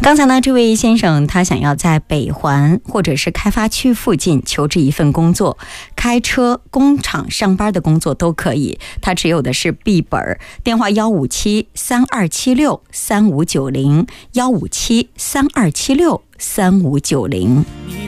刚才呢，这位先生他想要在北环或者是开发区附近求职一份工作，开车、工厂上班的工作都可以。他持有的是 B 本，电话157-3276-3590，157-3276-3590。